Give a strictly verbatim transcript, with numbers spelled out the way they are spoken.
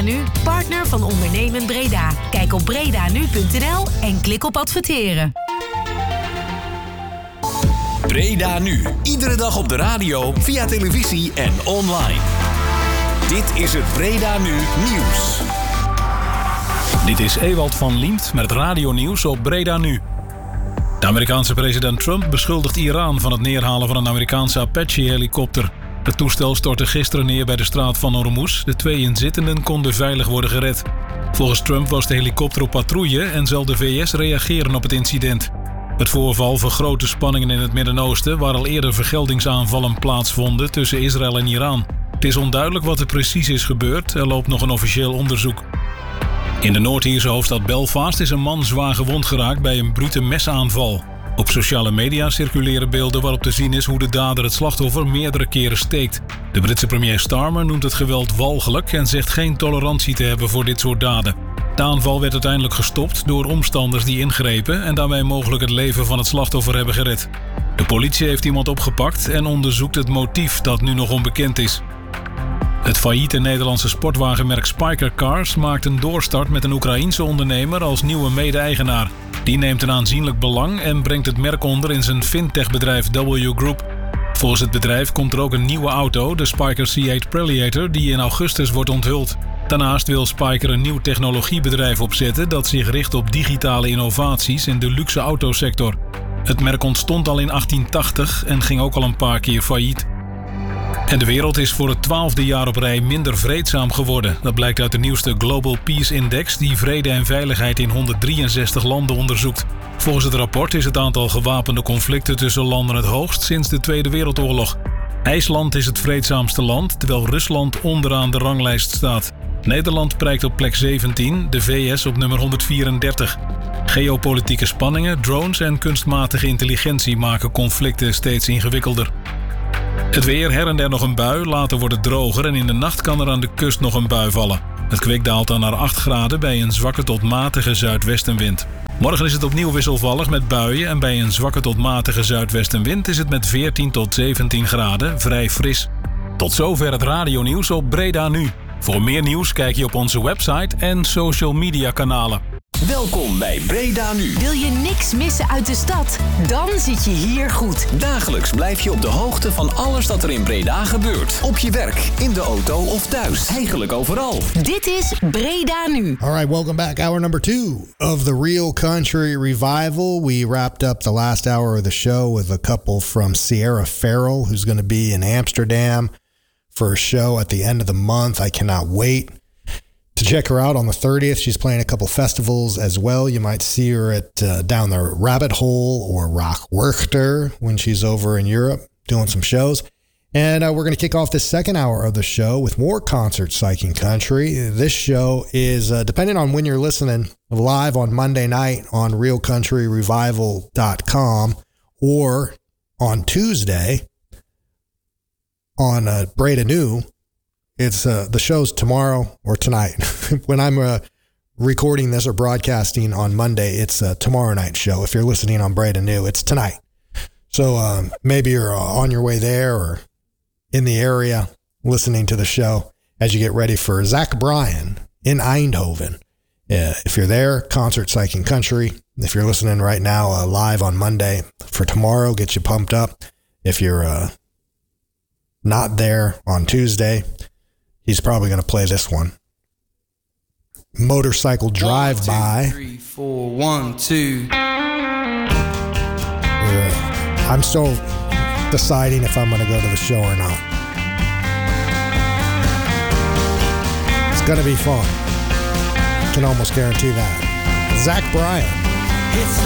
Nu, partner van Ondernemen Breda. Kijk op bredanu punt n l en klik op adverteren. Breda Nu. Iedere dag op de radio, via televisie en online. Dit is het Breda Nu Nieuws. Dit is Ewald van Liemt met het radionieuws op Breda Nu. De Amerikaanse president Trump beschuldigt Iran van het neerhalen van een Amerikaanse Apache-helikopter. Het toestel stortte gisteren neer bij de straat van Hormuz. De twee inzittenden konden veilig worden gered. Volgens Trump was de helikopter op patrouille en zal de V S reageren op het incident. Het voorval vergroot de spanningen in het Midden-Oosten, waar al eerder vergeldingsaanvallen plaatsvonden tussen Israël en Iran. Het is onduidelijk wat er precies is gebeurd. Er loopt nog een officieel onderzoek. In de Noord-Ierse hoofdstad Belfast is een man zwaar gewond geraakt bij een brute mesaanval. Op sociale media circuleren beelden waarop te zien is hoe de dader het slachtoffer meerdere keren steekt. De Britse premier Starmer noemt het geweld walgelijk en zegt geen tolerantie te hebben voor dit soort daden. De aanval werd uiteindelijk gestopt door omstanders die ingrepen en daarmee mogelijk het leven van het slachtoffer hebben gered. De politie heeft iemand opgepakt en onderzoekt het motief dat nu nog onbekend is. Het failliete Nederlandse sportwagenmerk Spyker Cars maakt een doorstart met een Oekraïense ondernemer als nieuwe mede-eigenaar. Die neemt een aanzienlijk belang en brengt het merk onder in zijn fintechbedrijf W Group. Volgens het bedrijf komt er ook een nieuwe auto, de Spyker C acht Prelator, die in augustus wordt onthuld. Daarnaast wil Spyker een nieuw technologiebedrijf opzetten dat zich richt op digitale innovaties in de luxe autosector. Het merk ontstond al in achttien tachtig en ging ook al een paar keer failliet. En de wereld is voor het twaalfde jaar op rij minder vreedzaam geworden. Dat blijkt uit de nieuwste Global Peace Index die vrede en veiligheid in honderddrieënzestig landen onderzoekt. Volgens het rapport is het aantal gewapende conflicten tussen landen het hoogst sinds de Tweede Wereldoorlog. IJsland is het vreedzaamste land, terwijl Rusland onderaan de ranglijst staat. Nederland prijkt op plek zeventien, de V S op nummer honderdvierendertig. Geopolitieke spanningen, drones en kunstmatige intelligentie maken conflicten steeds ingewikkelder. Het weer, her en der nog een bui, later wordt het droger en in de nacht kan er aan de kust nog een bui vallen. Het kwik daalt dan naar acht graden bij een zwakke tot matige zuidwestenwind. Morgen is het opnieuw wisselvallig met buien en bij een zwakke tot matige zuidwestenwind is het met veertien tot zeventien graden vrij fris. Tot zover het radionieuws op Breda Nu. Voor meer nieuws kijk je op onze website en social media kanalen. Welkom bij Breda Nu. Wil je niks missen uit de stad? Dan zit je hier goed. Dagelijks blijf je op de hoogte van alles dat er in Breda gebeurt. Op je werk, in de auto of thuis. Eigenlijk overal. Dit is Breda Nu. All right, welcome back. Hour number two of the Real Country Revival. We wrapped up the last hour of the show with a couple from Sierra Farrell, who's going to be in Amsterdam for a show at the end of the month. I cannot wait to check her out on the thirtieth. She's playing a couple festivals as well. You might see her at uh, Down the Rabbit Hole or Rock Werchter when she's over in Europe doing some shows. And uh, we're going to kick off this second hour of the show with more concert psyching country. This show is, uh, depending on when you're listening, live on Monday night on real country revival dot com or on Tuesday on uh, Breda Nu. It's uh, the show's tomorrow or tonight. When I'm uh, recording this or broadcasting on Monday, it's a tomorrow night show. If you're listening on Breda Nu, it's tonight. So um, maybe you're uh, on your way there or in the area listening to the show as you get ready for Zach Bryan in Eindhoven. Uh, if you're there, Concert Psyching Country. If you're listening right now uh, live on Monday for tomorrow, get you pumped up. If you're uh, not there on Tuesday, he's probably going to play this one. Motorcycle Drive-By. One, two, three, four, one, two. Uh, I'm still deciding if I'm going to go to the show or not. It's going to be fun. I can almost guarantee that. Zach Bryan. It's